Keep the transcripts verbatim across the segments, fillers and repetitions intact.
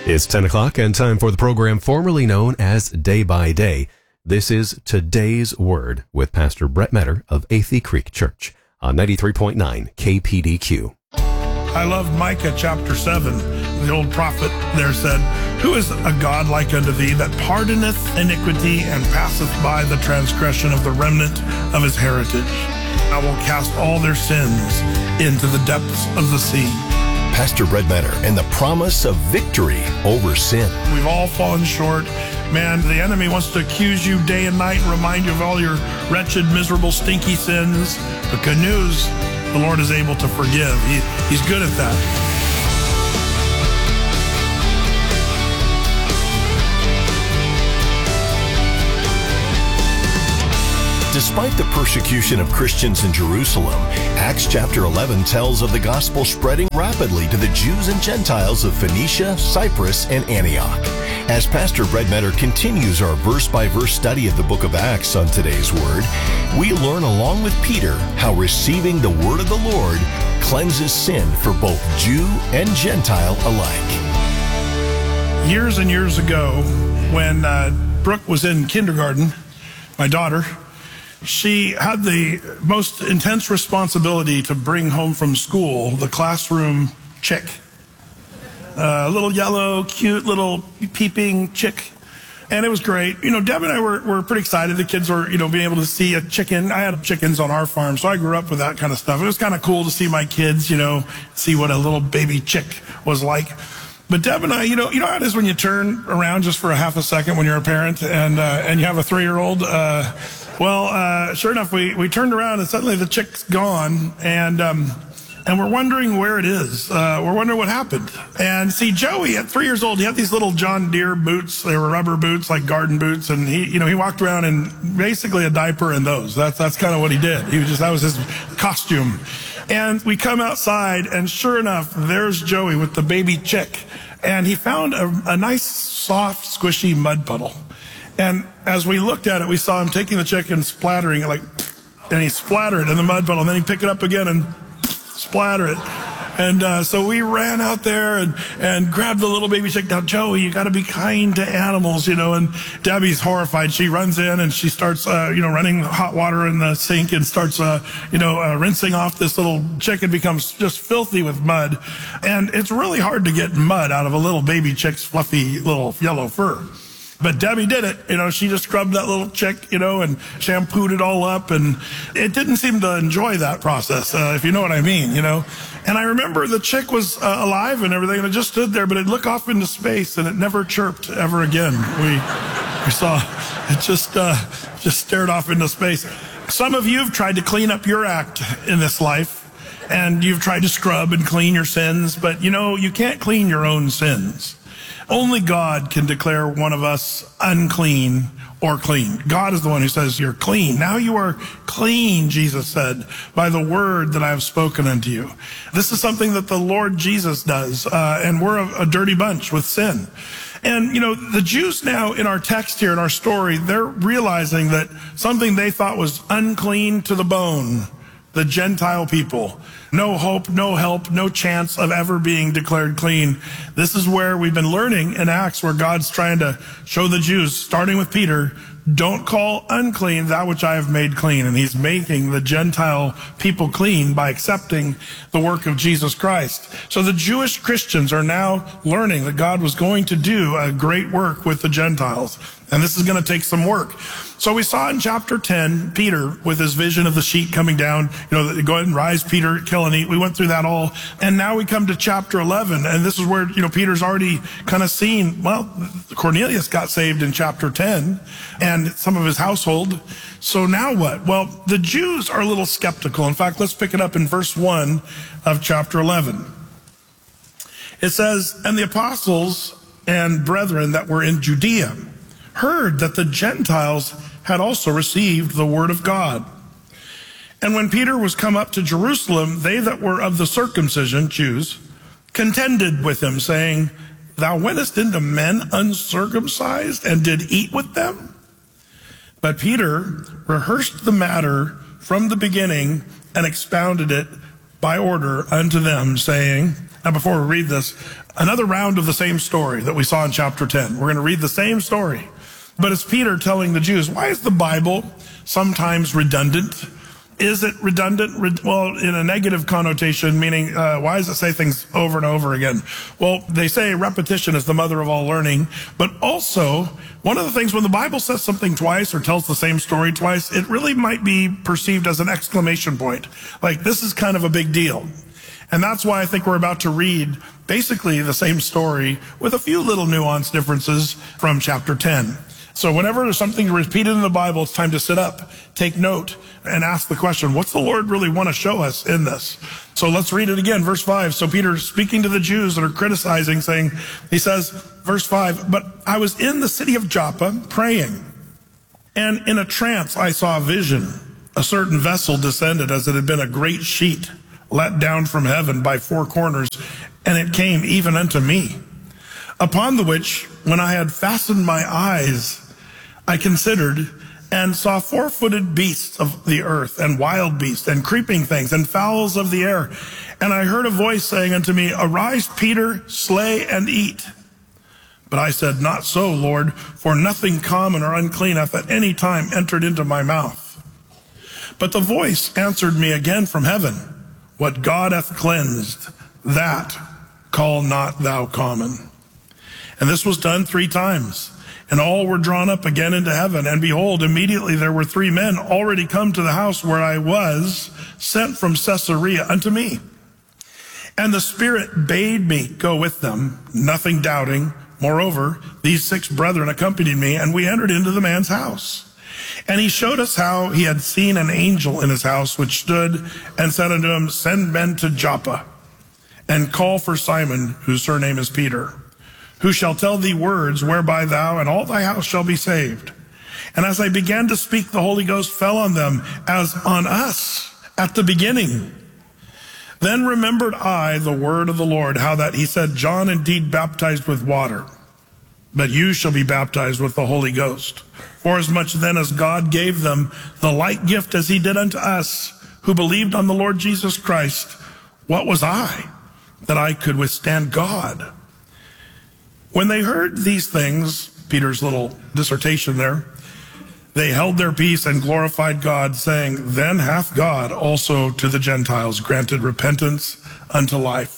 It's ten o'clock and time for the program formerly known as Day by Day. This is Today's Word with Pastor Brett Metter of Athey Creek Church on ninety-three point nine K P D Q. I love Micah chapter seven. The old prophet there said, "Who is a God like unto thee, that pardoneth iniquity and passeth by the transgression of the remnant of his heritage? I will cast all their sins into the depths of the sea." Pastor Brett Metter and the promise of victory over sin. We've all fallen short. Man, the enemy wants to accuse you day and night and remind you of all your wretched, miserable, stinky sins. But good news, the Lord is able to forgive. He, he's good at that. Despite the persecution of Christians in Jerusalem, Acts chapter eleven tells of the gospel spreading rapidly to the Jews and Gentiles of Phoenicia, Cyprus, and Antioch. As Pastor Brett Metter continues our verse-by-verse study of the book of Acts on today's Word, we learn along with Peter how receiving the word of the Lord cleanses sin for both Jew and Gentile alike. Years and years ago, when uh, Brooke was in kindergarten, my daughter, she had the most intense responsibility to bring home from school the classroom chick. A uh, little yellow, cute, little peeping chick. And it was great. You know, Deb and I were, were pretty excited. The kids were, you know, being able to see a chicken. I had chickens on our farm, so I grew up with that kind of stuff. It was kind of cool to see my kids, you know, see what a little baby chick was like. But Deb and I, you know, you know how it is when you turn around just for a half a second when you're a parent and uh, and you have a three-year-old. Uh, well, uh, sure enough, we, we turned around and suddenly the chick's gone, and um, and we're wondering where it is. Uh, we're wondering what happened. And see, Joey, at three years old, he had these little John Deere boots. They were rubber boots, like garden boots, and he, you know, he walked around in basically a diaper in those. That's that's kind of what he did. He was just that was his costume. And we come outside, and sure enough, there's Joey with the baby chick. And he found a, a nice, soft, squishy mud puddle. And as we looked at it, we saw him taking the chick and splattering it, like, and he splattered it in the mud puddle. And then he picked it up again and splatter it. And uh, so we ran out there and, and grabbed the little baby chick. Now, Joey, you got to be kind to animals, you know. And Debbie's horrified. She runs in and she starts, uh, you know, running hot water in the sink and starts, uh, you know, uh, rinsing off this little chick. It becomes just filthy with mud. And it's really hard to get mud out of a little baby chick's fluffy little yellow fur. But Debbie did it. You know, she just scrubbed that little chick, you know, and shampooed it all up. And it didn't seem to enjoy that process, uh, if you know what I mean, you know. And I remember the chick was uh, alive and everything, and it just stood there, but it'd look off into space, and it never chirped ever again. We, we saw it just, uh, just stared off into space. Some of you have tried to clean up your act in this life, and you've tried to scrub and clean your sins, but, you know, you can't clean your own sins. Only God can declare one of us unclean or clean. God is the one who says you're clean. Now you are clean, Jesus said, by the word that I have spoken unto you. This is something that the Lord Jesus does, uh, and we're a, a dirty bunch with sin. And, you know, the Jews now in our text here, in our story, they're realizing that something they thought was unclean to the bone, the Gentile people, no hope, no help, no chance of ever being declared clean. This is where we've been learning in Acts, where God's trying to show the Jews, starting with Peter, don't call unclean that which I have made clean. And he's making the Gentile people clean by accepting the work of Jesus Christ. So the Jewish Christians are now learning that God was going to do a great work with the Gentiles. And this is going to take some work. So we saw in chapter ten, Peter with his vision of the sheet coming down, you know, go ahead and rise, Peter, kill and eat. We went through that all. And now we come to chapter eleven. And this is where, you know, Peter's already kind of seen, well, Cornelius got saved in chapter ten and some of his household. So now what? Well, the Jews are a little skeptical. In fact, let's pick it up in verse one of chapter eleven. It says, and the apostles and brethren that were in Judea heard that the Gentiles had also received the word of God. And when Peter was come up to Jerusalem, they that were of the circumcision, Jews, contended with him, saying, Thou wentest into men uncircumcised, and did eat with them? But Peter rehearsed the matter from the beginning, and expounded it by order unto them, saying, Now, before we read this, another round of the same story that we saw in chapter ten. We're going to read the same story, but it's Peter telling the Jews, why is the Bible sometimes redundant? Is it redundant? Well, in a negative connotation, meaning uh, why does it say things over and over again? Well, they say repetition is the mother of all learning, but also one of the things when the Bible says something twice or tells the same story twice, it really might be perceived as an exclamation point. Like, this is kind of a big deal. And that's why I think we're about to read basically the same story with a few little nuance differences from chapter ten. So whenever there's something repeated in the Bible, it's time to sit up, take note, and ask the question, what's the Lord really want to show us in this? So let's read it again, verse five. So Peter's speaking to the Jews that are criticizing, saying, he says, verse five, but I was in the city of Joppa praying, and in a trance I saw a vision. A certain vessel descended as it had been a great sheet let down from heaven by four corners, and it came even unto me. Upon the which, when I had fastened my eyes, I considered and saw four-footed beasts of the earth, and wild beasts, and creeping things, and fowls of the air. And I heard a voice saying unto me, Arise, Peter, slay and eat. But I said, Not so, Lord, for nothing common or unclean hath at any time entered into my mouth. But the voice answered me again from heaven, What God hath cleansed, that call not thou common. And this was done three times. And all were drawn up again into heaven. And behold, immediately there were three men already come to the house where I was, sent from Caesarea unto me. And the Spirit bade me go with them, nothing doubting. Moreover, these six brethren accompanied me, and we entered into the man's house. And he showed us how he had seen an angel in his house, which stood and said unto him, Send men to Joppa, and call for Simon, whose surname is Peter, who shall tell thee words whereby thou and all thy house shall be saved. And as I began to speak, the Holy Ghost fell on them as on us at the beginning. Then remembered I the word of the Lord, how that he said, John indeed baptized with water, but you shall be baptized with the Holy Ghost. Forasmuch then as God gave them the like gift as he did unto us, who believed on the Lord Jesus Christ, what was I, that I could withstand God? When they heard these things, Peter's little dissertation there, they held their peace and glorified God, saying, Then hath God also to the Gentiles granted repentance unto life.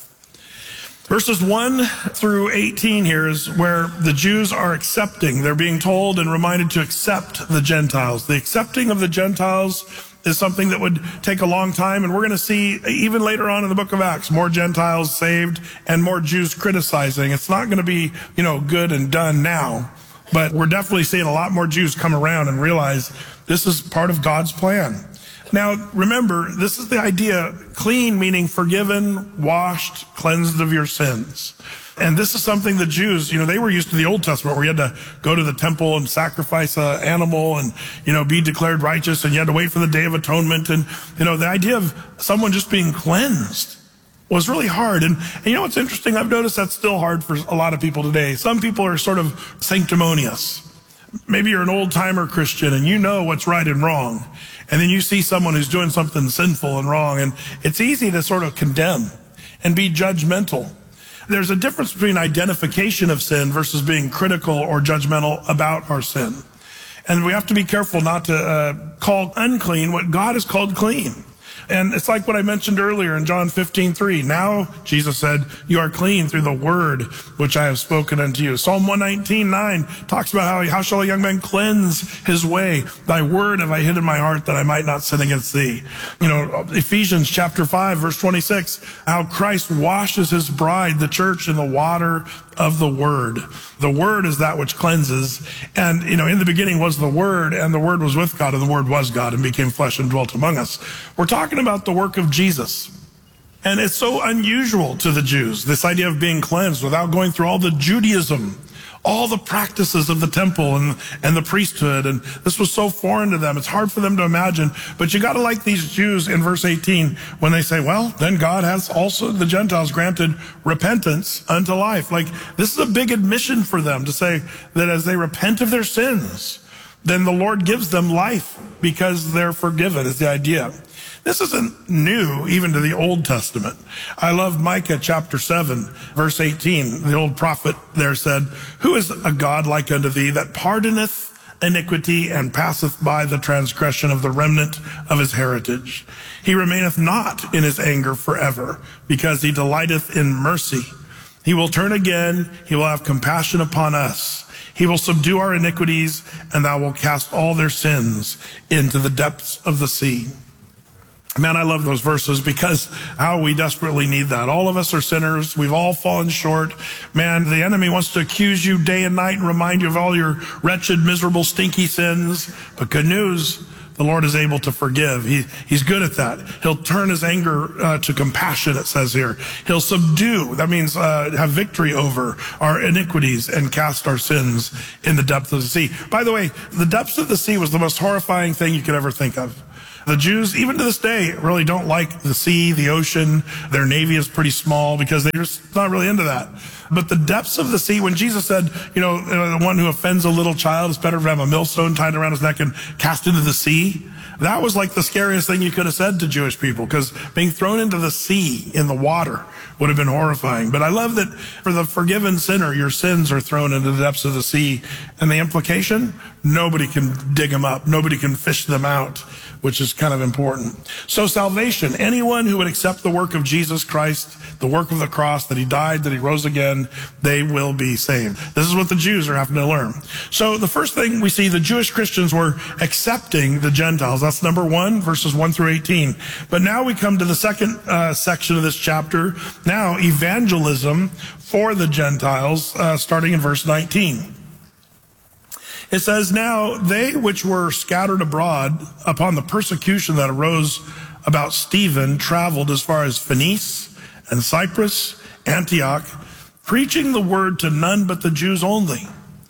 Verses one through eighteen here is where the Jews are accepting. They're being told and reminded to accept the Gentiles. The accepting of the Gentiles is something that would take a long time, and we're going to see even later on in the book of Acts, more Gentiles saved and more Jews criticizing. It's not going to be, you know, good and done now, but we're definitely seeing a lot more Jews come around and realize this is part of God's plan. Now, remember, this is the idea, clean meaning forgiven, washed, cleansed of your sins. And this is something the Jews, you know, they were used to the Old Testament where you had to go to the temple and sacrifice an animal and, you know, be declared righteous, and you had to wait for the Day of Atonement. And, you know, the idea of someone just being cleansed was really hard. And, and you know what's interesting? I've noticed that's still hard for a lot of people today. Some people are sort of sanctimonious. Maybe you're an old-timer Christian and you know what's right and wrong. And then you see someone who's doing something sinful and wrong, and it's easy to sort of condemn and be judgmental. There's a difference between identification of sin versus being critical or judgmental about our sin. And we have to be careful not to uh, call unclean what God has called clean. And it's like what I mentioned earlier in John fifteen three. Now, Jesus said, you are clean through the word which I have spoken unto you. Psalm one nineteen nine talks about how, how shall a young man cleanse his way? Thy word have I hid in my heart that I might not sin against thee. You know, Ephesians chapter five, verse twenty-six, how Christ washes his bride, the church, in the water of the word. The word is that which cleanses. And, you know, in the beginning was the word, and the word was with God, and the word was God, and became flesh and dwelt among us. We're talking about the work of Jesus. And it's so unusual to the Jews, this idea of being cleansed without going through all the Judaism, all the practices of the temple and, and the priesthood. And this was so foreign to them. It's hard for them to imagine. But you got to like these Jews in verse eighteen when they say, well, then God has also the Gentiles granted repentance unto life. Like, this is a big admission for them to say that as they repent of their sins, then the Lord gives them life because they're forgiven, is the idea. This isn't new even to the Old Testament. I love Micah chapter seven, verse eighteen. The old prophet there said, "Who is a God like unto thee, that pardoneth iniquity and passeth by the transgression of the remnant of his heritage? He remaineth not in his anger forever, because he delighteth in mercy. He will turn again, he will have compassion upon us. He will subdue our iniquities, and thou wilt cast all their sins into the depths of the sea." Man, I love those verses because how we desperately need that. All of us are sinners. We've all fallen short. Man, the enemy wants to accuse you day and night and remind you of all your wretched, miserable, stinky sins. But good news, the Lord is able to forgive. He, he's good at that. He'll turn his anger uh, to compassion, it says here. He'll subdue, that means uh, have victory over our iniquities and cast our sins in the depths of the sea. By the way, the depths of the sea was the most horrifying thing you could ever think of. The Jews, even to this day, really don't like the sea, the ocean. Their navy is pretty small because they're just not really into that. But the depths of the sea, when Jesus said, you know, the one who offends a little child, it's better to have a millstone tied around his neck and cast into the sea. That was like the scariest thing you could have said to Jewish people, because being thrown into the sea in the water would have been horrifying. But I love that for the forgiven sinner, your sins are thrown into the depths of the sea. And the implication, nobody can dig them up. Nobody can fish them out, which is kind of important. So salvation, anyone who would accept the work of Jesus Christ, the work of the cross, that he died, that he rose again, they will be saved. This is what the Jews are having to learn. So the first thing we see, the Jewish Christians were accepting the Gentiles. That's number one, verses one through eighteen. But now we come to the second uh, section of this chapter. Now, evangelism for the Gentiles, uh, starting in verse nineteen. It says, "Now they which were scattered abroad upon the persecution that arose about Stephen traveled as far as Phoenice and Cyprus, Antioch, preaching the word to none but the Jews only.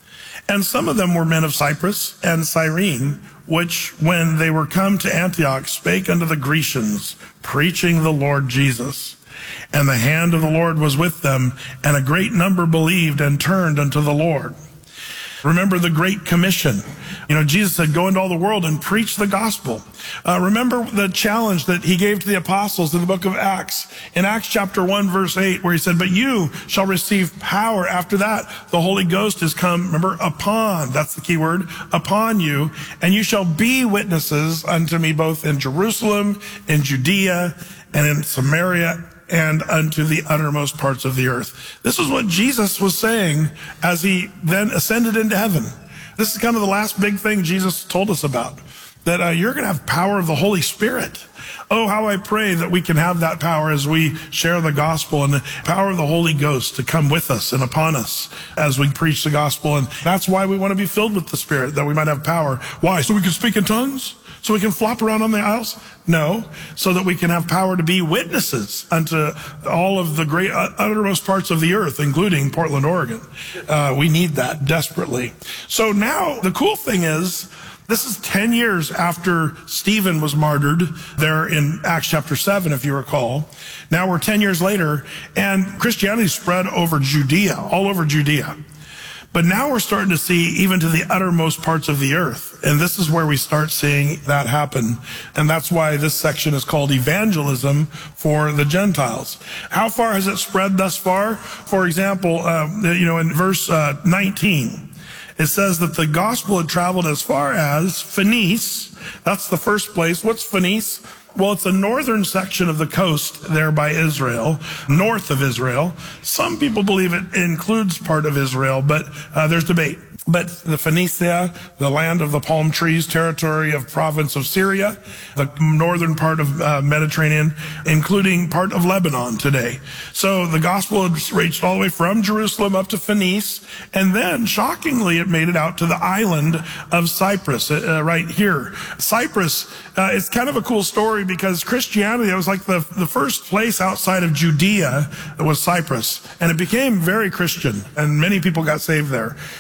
And some of them were men of Cyprus and Cyrene, which when they were come to Antioch spake unto the Grecians, preaching the Lord Jesus. And the hand of the Lord was with them, and a great number believed and turned unto the Lord." Remember the Great Commission. You know, Jesus said, go into all the world and preach the gospel. Uh, remember the challenge that he gave to the apostles in the book of Acts. In Acts chapter one, verse eight, where he said, "But you shall receive power." After that, the Holy Ghost is come, remember, upon, that's the key word, upon you, "and you shall be witnesses unto me both in Jerusalem, in Judea, and in Samaria, and unto the uttermost parts of the earth." This is what Jesus was saying as he then ascended into heaven. This is kind of the last big thing Jesus told us about, that uh, you're going to have power of the Holy Spirit. Oh, how I pray that we can have that power as we share the gospel, and the power of the Holy Ghost to come with us and upon us as we preach the gospel. And that's why we want to be filled with the Spirit, that we might have power. Why? So we can speak in tongues? So we can flop around on the aisles? No, so that we can have power to be witnesses unto all of the great uttermost parts of the earth, including Portland, Oregon. Uh, we need that desperately. So now the cool thing is, this is ten years after Stephen was martyred there in Acts chapter seven, if you recall. Now we're ten years later, and Christianity spread over Judea, all over Judea. But now we're starting to see even to the uttermost parts of the earth. And this is where we start seeing that happen. And that's why this section is called evangelism for the Gentiles. How far has it spread thus far? For example, uh, you know, in verse uh, nineteen, it says that the gospel had traveled as far as Phoenice. That's the first place. What's Phoenice? Well, it's a northern section of the coast there by Israel, north of Israel. Some people believe it includes part of Israel, but uh, there's debate. But the Phoenicia, the land of the palm trees, territory of province of Syria, the northern part of uh, Mediterranean, including part of Lebanon today. So the gospel had reached all the way from Jerusalem up to Phoenice, and then, shockingly, it made it out to the island of Cyprus, uh, right here. Cyprus, uh, it's kind of a cool story because Christianity, it was like the, the first place outside of Judea that was Cyprus, and it became very Christian, and many people got saved there. Then the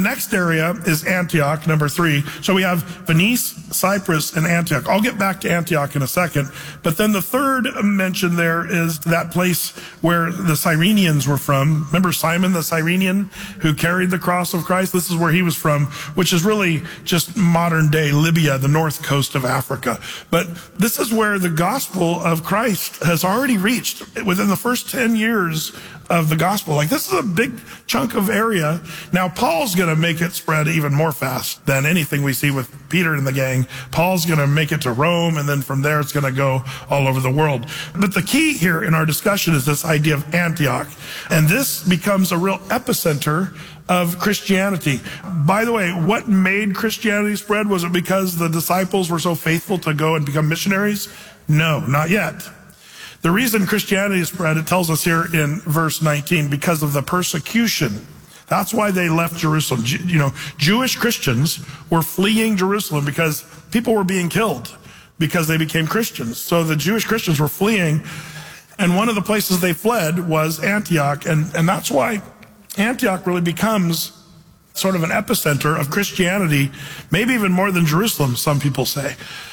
next area is Antioch, number three. So we have Phoenice, Cyprus, and Antioch. I'll get back to Antioch in a second. But then the third mention there is that place where the Cyrenians were from. Remember Simon the Cyrenian who carried the cross of Christ? This is where he was from, which is really just modern day Libya, the north coast of Africa. But this is where the gospel of Christ has already reached within the first ten years of the gospel. Like, this is a big chunk of area. Now, Paul's going to make it spread even more fast than anything we see with Peter and the gang. Paul's going to make it to Rome, and then from there it's going to go all over the world. But the key here in our discussion is this idea of Antioch. And this becomes a real epicenter of Christianity. By the way, what made Christianity spread? Was it because the disciples were so faithful to go and become missionaries? No, not yet. The reason Christianity spread, it tells us here in verse nineteen, because of the persecution. That's why they left Jerusalem. You know, Jewish Christians were fleeing Jerusalem because people were being killed because they became Christians. So the Jewish Christians were fleeing, and one of the places they fled was Antioch, and, and that's why Antioch really becomes sort of an epicenter of Christianity, maybe even more than Jerusalem, some people say.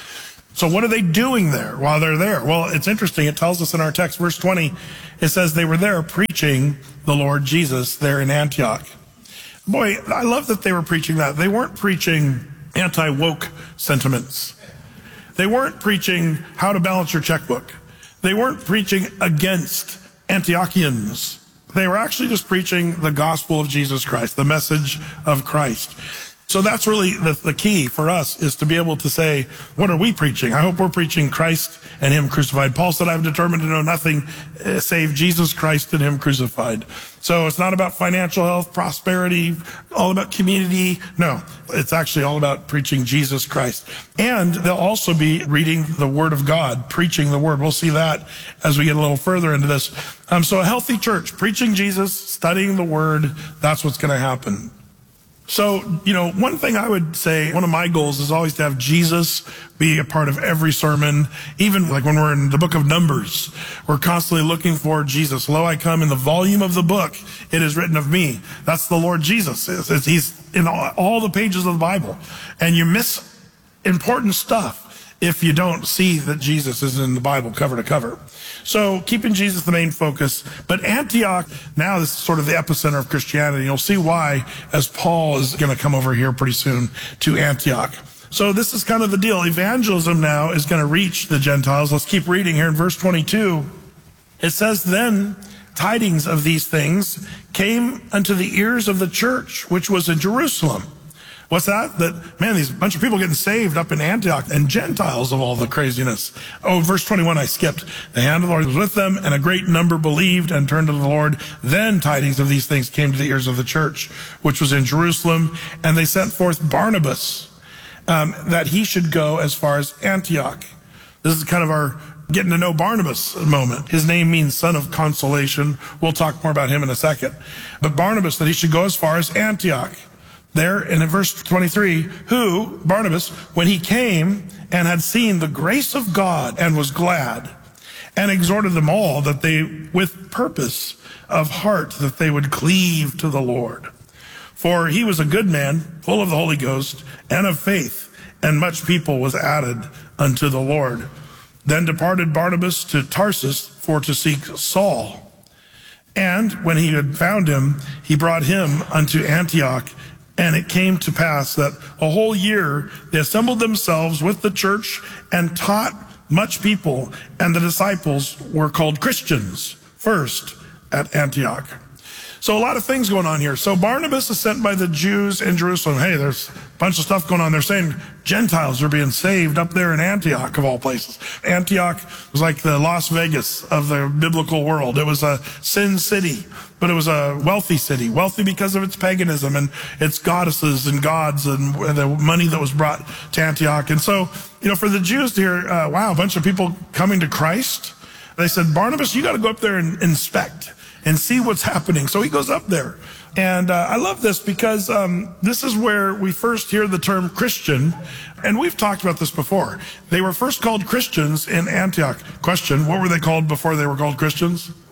So what are they doing there while they're there? Well, it's interesting. It tells us in our text, verse twenty, it says they were there preaching the Lord Jesus there in Antioch. Boy, I love that they were preaching that. They weren't preaching anti-woke sentiments. They weren't preaching how to balance your checkbook. They weren't preaching against Antiochians. They were actually just preaching the gospel of Jesus Christ, the message of Christ. So that's really the, the key for us, is to be able to say, what are we preaching? I hope we're preaching Christ and him crucified. Paul said, I've determined to know nothing save Jesus Christ and him crucified. So it's not about financial health, prosperity, all about community. No, it's actually all about preaching Jesus Christ. And they'll also be reading the word of God, preaching the word. We'll see that as we get a little further into this. Um, so a healthy church, preaching Jesus, studying the word, that's what's going to happen. So, you know, one thing I would say, one of my goals is always to have Jesus be a part of every sermon. Even like when we're in the book of Numbers, we're constantly looking for Jesus. Lo, I come in the volume of the book, it is written of me. That's the Lord Jesus. It's, it's, he's in all, all the pages of the Bible. And you miss important stuff if you don't see that Jesus is in the Bible cover to cover. So keeping Jesus the main focus. But Antioch, now this is sort of the epicenter of Christianity. You'll see why as Paul is going to come over here pretty soon to Antioch. So this is kind of the deal. Evangelism now is going to reach the Gentiles. Let's keep reading here in verse twenty-two. It says, then tidings of these things came unto the ears of the church, which was in Jerusalem. What's that? That, man, these bunch of people getting saved up in Antioch, and Gentiles of all the craziness. Oh, verse twenty-one, I skipped. The hand of the Lord was with them, and a great number believed and turned to the Lord. Then tidings of these things came to the ears of the church, which was in Jerusalem, and they sent forth Barnabas, um, that he should go as far as Antioch. This is kind of our getting to know Barnabas moment. His name means son of consolation. We'll talk more about him in a second. But Barnabas, that he should go as far as Antioch. There in verse twenty-three, who, Barnabas, when he came and had seen the grace of God and was glad, and exhorted them all that they, with purpose of heart, that they would cleave to the Lord. For he was a good man, full of the Holy Ghost and of faith, and much people was added unto the Lord. Then departed Barnabas to Tarsus for to seek Saul. And when he had found him, he brought him unto Antioch. And it came to pass that a whole year they assembled themselves with the church and taught much people, and the disciples were called Christians first at Antioch. So a lot of things going on here. So Barnabas is sent by the Jews in Jerusalem. Hey, there's a bunch of stuff going on. They're saying Gentiles are being saved up there in Antioch, of all places. Antioch was like the Las Vegas of the biblical world. It was a sin city, but it was a wealthy city. Wealthy because of its paganism and its goddesses and gods and the money that was brought to Antioch. And so, you know, for the Jews to hear, uh, wow, a bunch of people coming to Christ, they said, Barnabas, you got to go up there and inspect and see what's happening. So he goes up there. And uh, I love this because um, this is where we first hear the term Christian. And we've talked about this before. They were first called Christians in Antioch. Question, what were they called before they were called Christians?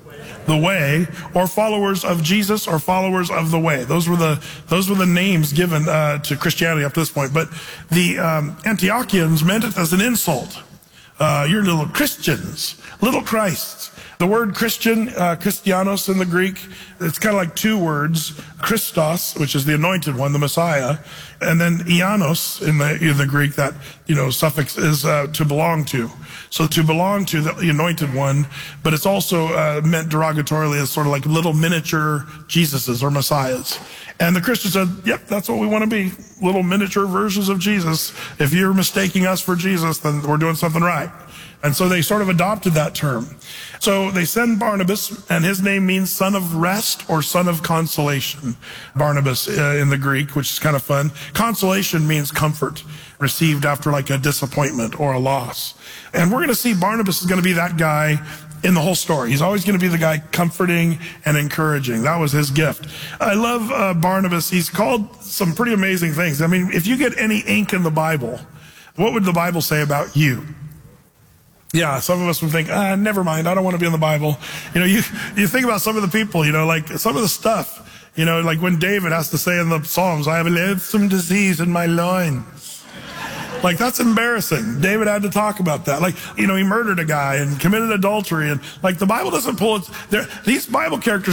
the way, or followers of Jesus, or followers of the way. Those were the those were the names given uh, to Christianity up to this point. But the um, Antiochians meant it as an insult. Uh, you're little Christians, little Christs. The word Christian, uh, Christianos in the Greek, it's kind of like two words. Christos, which is the anointed one, the Messiah, and then Ianos in the in the Greek, that, you know, suffix is uh, to belong to. So to belong to the anointed one, but it's also uh, meant derogatorily as sort of like little miniature Jesuses or Messiahs. And the Christians said, yep, that's what we want to be, little miniature versions of Jesus. If you're mistaking us for Jesus, then we're doing something right. And so they sort of adopted that term. So they send Barnabas, and his name means son of rest or son of consolation. Barnabas uh, in the Greek, which is kind of fun. Consolation means comfort, received after like a disappointment or a loss. And we're going to see Barnabas is going to be that guy in the whole story. He's always going to be the guy comforting and encouraging. That was his gift. I love uh, Barnabas. He's called some pretty amazing things. I mean, if you get any ink in the Bible, what would the Bible say about you? Yeah, some of us would think, ah, never mind, I don't want to be in the Bible. You know, you, you think about some of the people, you know, like some of the stuff, you know, like when David has to say in the Psalms, I have a loathsome disease in my loins. Like, that's embarrassing. David had to talk about that. Like, you know, he murdered a guy and committed adultery, and like the Bible doesn't pull it. These Bible characters